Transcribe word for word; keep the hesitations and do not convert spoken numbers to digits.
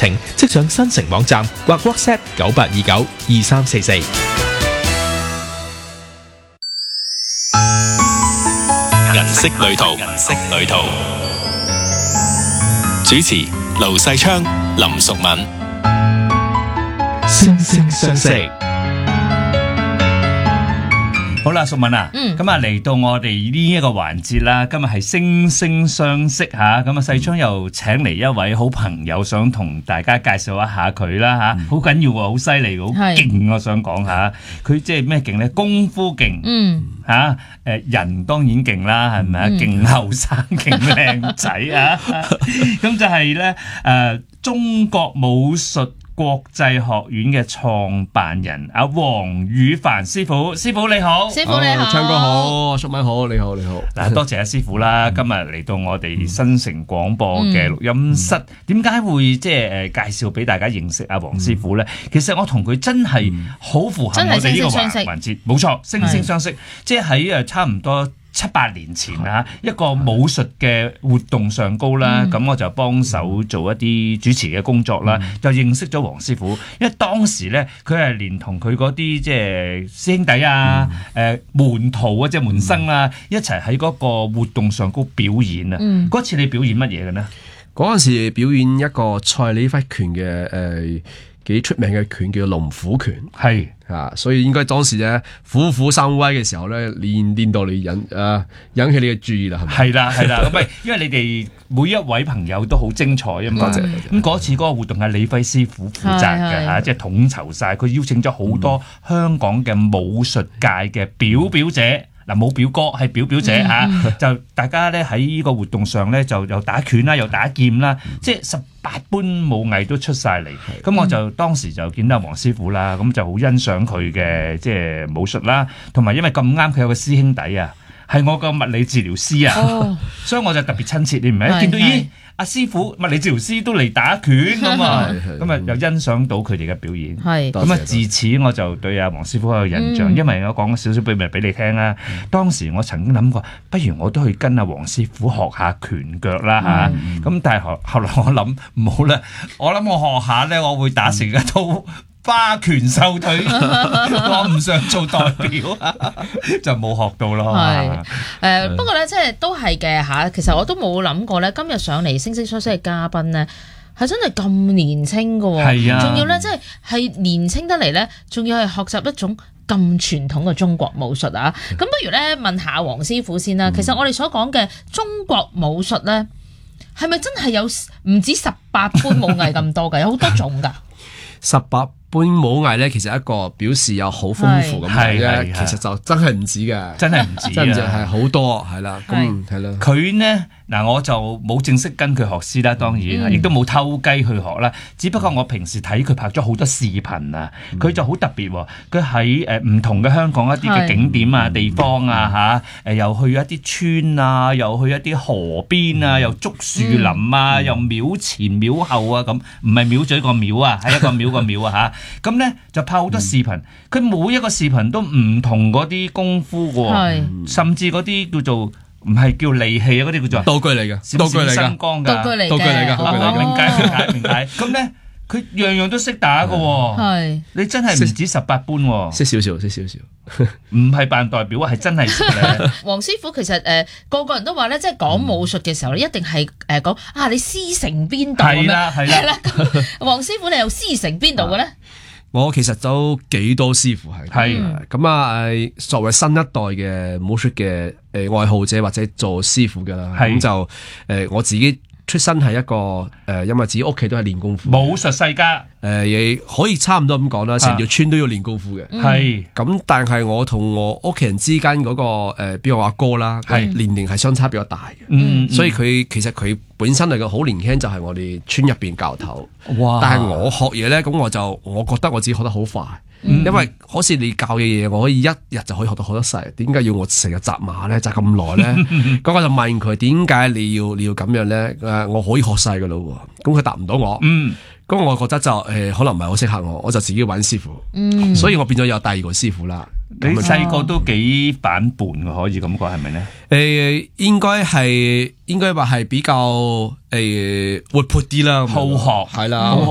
情，即上新城網站或 WhatsApp 九八二九二三四四。 銀色旅途，銀色旅途。主持盧世昌、林淑敏。 星聲相識。 好啦，淑敏啊， 嗯， 咁啊嚟到我哋呢一個環節啦，今日係星聲相識吓，咁啊世昌又請嚟一位好朋友，想同大家介紹一下佢啦吓，好緊要喎，好犀利，好勁，我想講下，佢即係咩勁咧？功夫勁， 嗯， 吓，誒人當然勁啦，係咪啊？勁後生，勁靚仔啊，咁就係咧誒中國武術國際學院嘅創辦人阿黃宇帆師傅，師傅你好， 師傅你好， 昌哥好，淑敏好，你好你好。 嗱，多謝阿師傅啦，今日嚟到我哋新城廣播嘅錄音室，點解會即係誒介紹俾大家認識阿黃師傅咧？其實我同佢真係好符合我哋呢個環環節，冇錯，惺惺相惜，即係喺誒差唔多七八年前啊，一個武術嘅活動上高啦，咁、嗯、我就幫手做一啲主持嘅工作啦，嗯、就認識咗黃師傅。因為當時咧，佢係連同佢嗰啲即係師兄弟啊、誒、嗯呃、門徒啊、即係門生啊，嗯、一齊喺嗰個活動上高表演啊。嗰、嗯、次你表演乜嘢嘅呢？ 嗰陣時表演一個蔡李輝拳嘅誒幾出名嘅拳叫龍虎拳，係啊，所以應該當時咧虎虎生威嘅時候咧，練練到你引啊引起你嘅注意啦，係咪？ 係啦係啦，咁咪因為你哋每一位朋友都好精彩啊嘛，咁嗰次嗰個活動係李輝師傅負責嘅嚇，即係統籌晒，佢邀請咗好多香港嘅武術界嘅表表者。嗱，冇表哥係表表姐嚇，嗯、就大家咧喺呢個活動上咧就又打拳啦，又打劍啦，嗯、即係十八般武藝都出晒嚟。咁、嗯、我就當時就見到黃師傅啦，咁就好欣賞佢嘅即係武術啦，同埋因為咁啱佢有個師兄弟啊，係我個物理治療師啊，哦、所以我就特別親切。你唔係一見到咦？阿師傅物理治療師都嚟打拳咁嘛，咁啊又欣賞到佢哋嘅表演，咁啊自此我就對阿黃師傅有印象，嗯、因為我講少少秘密俾你聽啦。嗯、當時我曾經諗過，不如我都去跟阿黃師傅學下拳腳啦嚇。咁、嗯、但係後後來我諗唔好啦，我諗我學下咧，我會打成一套花拳繡腿，我唔想做代表，就冇學到咯。係誒、 呃，不過咧，即係都係嘅嚇。其實我都冇諗過咧，今日上嚟星聲相識嘅嘉賓咧，係真係咁年輕嘅喎。係啊，仲要咧，即係係年輕得嚟咧，仲要係學習一種咁傳統嘅中國武術啊。咁、嗯、不如咧問下黃師傅先啦。其實我哋所講嘅中國武術咧，係咪真係有唔止十八般武藝咁多㗎？有好多種㗎。 十八般武藝咧，其實一個表示有好豐富咁樣嘅，其實就真係唔止嘅，真係唔止，真係係好多係啦，咁係啦。 佢呢嗱，我就冇正式跟佢學師啦，當然亦都冇偷雞去學啦。只不過我平時睇佢拍咗好多視頻啊，佢就好特別喎。佢喺誒唔同嘅香港一啲嘅景點啊、地方啊嚇，誒又去一啲村啊，又去一啲河邊啊，又竹樹林啊，又廟前廟後啊咁，唔係廟嘴個廟啊，係一個廟個廟啊嚇。咁咧就拍好多視頻，佢、嗯、每一個視頻都唔同嗰啲功夫喎，是甚至嗰啲叫做唔係叫利器啊，嗰啲叫做道具嚟嘅，道具嚟嘅， 道具嚟嘅， 道具嚟嘅， 明解明解明解。咁咧佢樣樣都識打㗎喎，係你真係唔止十八般喎， 識少少，識少少， 唔係扮代表啊，係真係識咧。 黃師傅其實誒、呃、個個人都話咧，即係講武術嘅時候咧，嗯、一定係誒講啊你師承邊度咁樣，係啦係啦。黃師傅你又師承邊度嘅咧？ 我其實都幾多師傅係，係咁啊！作為新一代嘅武術嘅誒愛好者或者做師傅嘅啦，咁就誒、呃、我自己出身係一個誒、呃，因為自己屋企都係練功夫， 武術世家誒，亦、呃、可以差唔多咁講啦，成條村都要練功夫嘅，係咁、嗯。但係我同我屋企人之間嗰、那個誒，比如我阿哥啦，係年齡係相差比較大嘅，嗯，所以佢其實佢本身嚟講好年輕，就係我哋村入邊教頭。哇！但係我學嘢咧，咁我就我覺得我自己學得好快。嗯、因為好似你教嘅嘢，我可以一日就可以學到好多世，點解要我成日紮馬咧？紮咁耐咧？咁我就問佢點解你要你要咁樣咧？誒，我可以學晒噶咯，咁佢答唔到我。嗯，咁我覺得就誒、呃，可能唔係好適合我，我就自己揾師傅。嗯，所以我變咗有第二個師傅啦。 你細個都幾反叛嘅，可以咁講係咪咧？誒、 呃，應該係應該話係比較誒、呃、活潑啲啦， 好學係啦。